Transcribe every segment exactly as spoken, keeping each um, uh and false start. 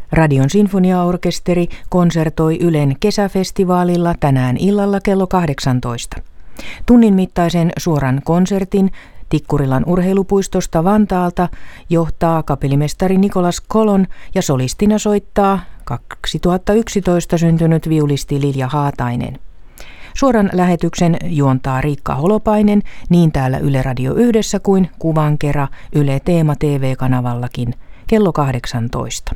Radion sinfoniaorkesteri konsertoi Ylen kesäfestivaalilla tänään illalla kello kahdeksantoista. Tunnin mittaisen suoran konsertin Tikkurilan urheilupuistosta Vantaalta johtaa kapellimestari Nikolas Kolon ja solistina soittaa kaksituhattayksitoista syntynyt viulisti Lilja Haatainen. Suoran lähetyksen juontaa Riikka Holopainen niin täällä Yle Radio Yhdessä kuin kuvankera Yle Teema T V-kanavallakin kello kahdeksantoista.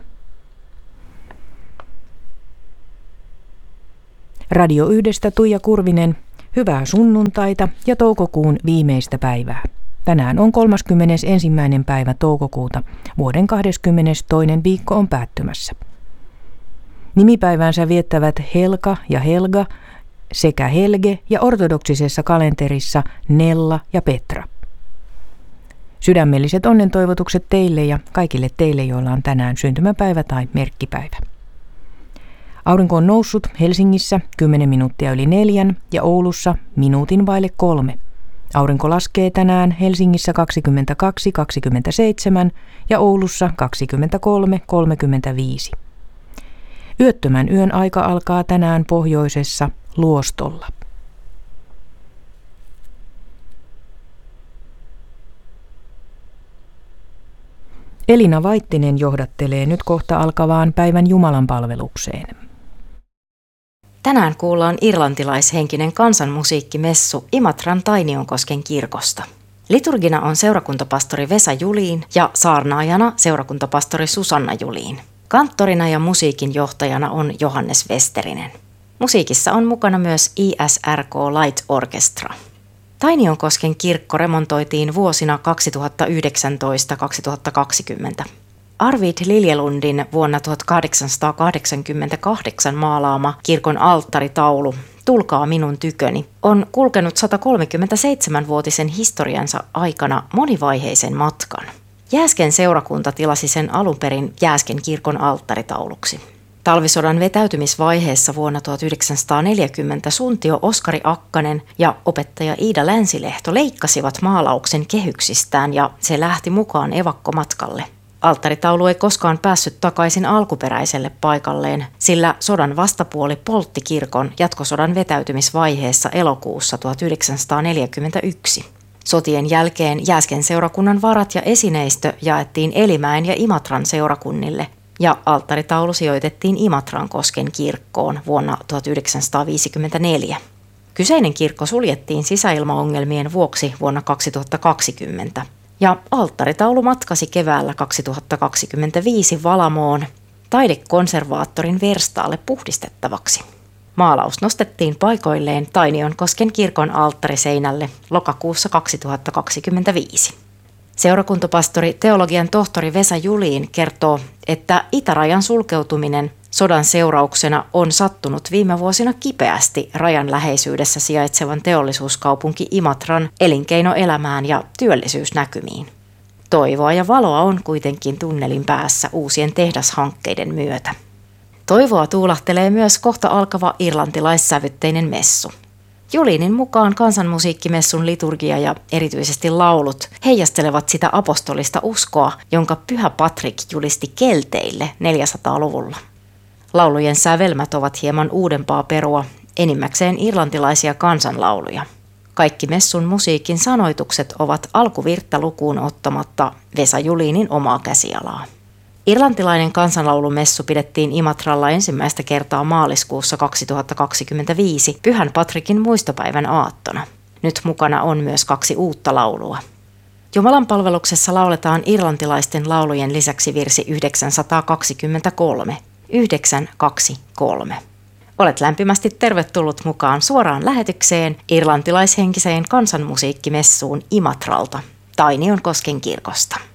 Radio Yhdestä Tuija Kurvinen, hyvää sunnuntaita ja toukokuun viimeistä päivää. Tänään on kolmaskymmenesensimmäinen päivä toukokuuta, vuoden kahdeskymmenestoinen viikko on päättymässä. Nimipäivänsä viettävät Helka ja Helga sekä Helge ja ortodoksisessa kalenterissa Nella ja Petra. Sydämelliset onnentoivotukset teille ja kaikille teille, joilla on tänään syntymäpäivä tai merkkipäivä. Aurinko on noussut Helsingissä kymmenen minuuttia yli neljän ja Oulussa minuutin vaille kolme. Aurinko laskee tänään Helsingissä kaksikymmentäkaksi kaksikymmentäseitsemän ja Oulussa kaksikymmentäkolme kolmekymmentäviisi. Yöttömän yön aika alkaa tänään pohjoisessa Luostolla. Elina Vaittinen johdattelee nyt kohta alkavaan päivän Jumalan palvelukseen. Tänään kuullaan irlantilaishenkinen kansanmusiikkimessu Imatran Tainionkosken kirkosta. Liturgina on seurakuntapastori Vesa Juliin ja saarnaajana seurakuntapastori Susanna Juliin. Kanttorina ja musiikin johtajana on Johannes Westerinen. Musiikissa on mukana myös I S R K Light Orchestra. Tainionkosken kirkko remontoitiin vuosina kaksituhattayhdeksäntoista kaksituhattakaksikymmentä. Arvid Liljelundin vuonna tuhatkahdeksansataakahdeksankymmentäkahdeksan maalaama kirkon alttaritaulu Tulkaa minun tyköni on kulkenut satakolmekymmentäseitsemänvuotisen historiansa aikana monivaiheisen matkan. Jääsken seurakunta tilasi sen alun perin Jääsken kirkon alttaritauluksi. Talvisodan vetäytymisvaiheessa vuonna tuhatyhdeksänsataaneljäkymmentä suntio Oskari Akkanen ja opettaja Iida Länsilehto leikkasivat maalauksen kehyksistään ja se lähti mukaan evakkomatkalle. Alttaritaulu ei koskaan päässyt takaisin alkuperäiselle paikalleen, sillä sodan vastapuoli poltti kirkon jatkosodan vetäytymisvaiheessa elokuussa tuhatyhdeksänsataaneljäkymmentäyksi. Sotien jälkeen Jääsken seurakunnan varat ja esineistö jaettiin Elimäen ja Imatran seurakunnille ja alttaritaulu sijoitettiin Imatrankosken kirkkoon vuonna tuhatyhdeksänsataaviisikymmentäneljä. Kyseinen kirkko suljettiin sisäilmaongelmien vuoksi vuonna kaksituhattakaksikymmentä. Ja alttaritaulu matkasi keväällä kaksituhattakaksikymmentäviisi Valamoon taidekonservaattorin verstaalle puhdistettavaksi. Maalaus nostettiin paikoilleen Tainionkosken kirkon alttariseinälle lokakuussa kaksituhattakaksikymmentäviisi. Seurakuntapastori teologian tohtori Vesa Juliin kertoo, että itärajan sulkeutuminen sodan seurauksena on sattunut viime vuosina kipeästi rajan läheisyydessä sijaitsevan teollisuuskaupunki Imatran elinkeinoelämään ja työllisyysnäkymiin. Toivoa ja valoa on kuitenkin tunnelin päässä uusien tehdashankkeiden myötä. Toivoa tuulahtelee myös kohta alkava irlantilaissävytteinen messu. Juliinin mukaan kansanmusiikkimessun liturgia ja erityisesti laulut heijastelevat sitä apostolista uskoa, jonka Pyhä Patrik julisti kelteille neljäsataaluvulla. Laulujen sävelmät ovat hieman uudempaa perua, enimmäkseen irlantilaisia kansanlauluja. Kaikki messun musiikin sanoitukset ovat alkuvirttä lukuun ottamatta Vesa Juliinin omaa käsialaa. Irlantilainen kansanlaulumessu pidettiin Imatralla ensimmäistä kertaa maaliskuussa kaksituhattakaksikymmentäviisi Pyhän Patrikin muistopäivän aattona. Nyt mukana on myös kaksi uutta laulua. Jumalan palveluksessa lauletaan irlantilaisten laulujen lisäksi virsi yhdeksänsataakaksikymmentäkolme. yhdeksän kaksi kolme. Olet lämpimästi tervetullut mukaan suoraan lähetykseen irlantilaishenkiseen kansanmusiikkimessuun Imatralta, Tainionkosken kirkosta.